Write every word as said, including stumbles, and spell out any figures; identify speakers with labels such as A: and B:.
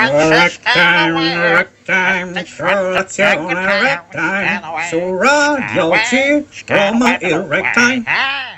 A: Ragtime, ragtime, colazione ragtime, su Radio C, Roma il ragtime.